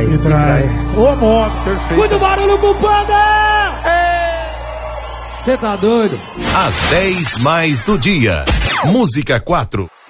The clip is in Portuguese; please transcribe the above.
trai. Ô, moto, perfeito. Muito barulho pro Panda! Você tá doido? Às 10 mais do dia. Música 4.